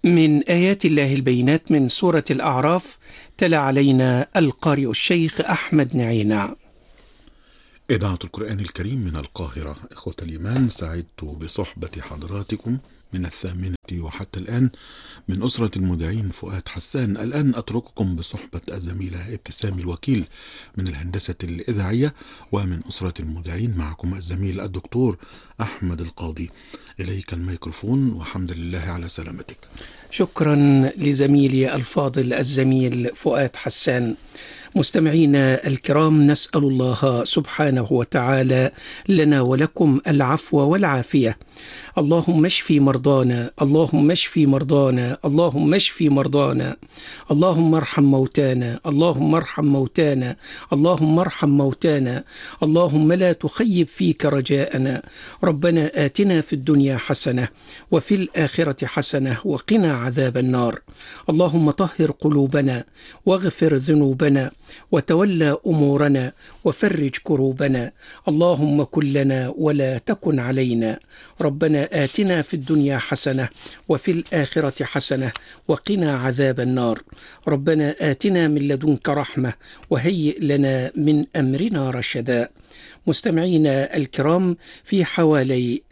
من آيات الله البينات من سورة الأعراف. تلا علينا القارئ الشيخ أحمد نعينا. إذاعة القرآن الكريم من القاهرة. إخوة الإيمان، سعدت بصحبة حضراتكم من 8 وحتى الآن من أسرة المذيعين فؤاد حسان. الآن أترككم بصحبة الزميلة ابتسام الوكيل من الهندسة الإذاعية، ومن أسرة المذيعين معكم الزميل الدكتور أحمد القاضي. إليك الميكروفون، وحمد لله على سلامتك. شكرا لزميلي الفاضل الزميل فؤاد حسان. مستمعينا الكرام، نسأل الله سبحانه وتعالى لنا ولكم العفو والعافية. اللهم اشف مرضانا، اللهم اشف مرضانا، اللهم اشف مرضانا، اللهم ارحم موتانا، اللهم ارحم موتانا، اللهم ارحم موتانا، اللهم لا تخيب فيك رجاءنا. ربنا آتنا في الدنيا حسنة وفي الآخرة حسنة وقنا عذاب النار. اللهم طهر قلوبنا واغفر ذنوبنا وتولى أمورنا وفرج كروبنا. اللهم كن لنا ولا تكن علينا. ربنا آتنا في الدنيا حسنة وفي الآخرة حسنة وقنا عذاب النار. ربنا آتنا من لدنك رحمة وهيئ لنا من أمرنا رشدا. مستمعينا الكرام، في حوالي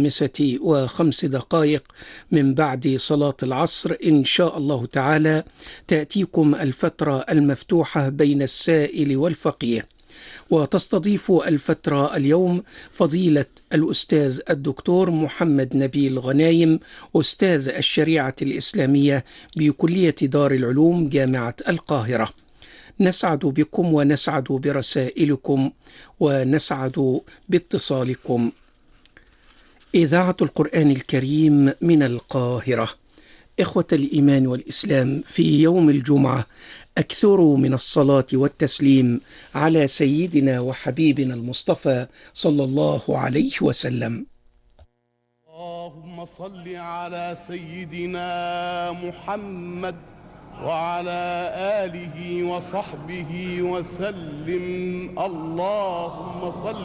5:05 من بعد صلاة العصر إن شاء الله تعالى تأتيكم الفترة المفتوحة بين السائل والفقيه، وتستضيف الفترة اليوم فضيلة الأستاذ الدكتور محمد نبيل غنايم، أستاذ الشريعة الإسلامية بكلية دار العلوم جامعة القاهرة. نسعد بكم ونسعد برسائلكم ونسعد باتصالكم. إذاعة القرآن الكريم من القاهرة. إخوة الإيمان والإسلام، في يوم الجمعة أكثروا من الصلاة والتسليم على سيدنا وحبيبنا المصطفى صلى الله عليه وسلم. اللهم صل على سيدنا محمد وعلى آله وصحبه وسلم. اللهم صل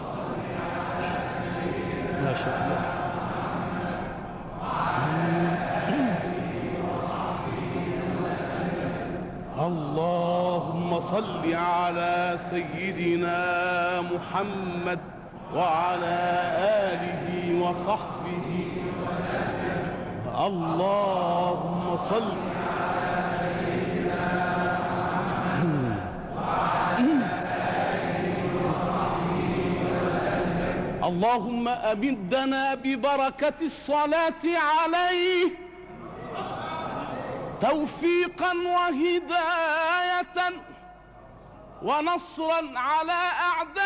ما شاء الله. اللهم صل على سيدنا محمد وعلى آله وصحبه وسلم. اللهم صل اللهم أمدنا ببركة الصلاة عليه توفيقا وهداية ونصرا على أعدائه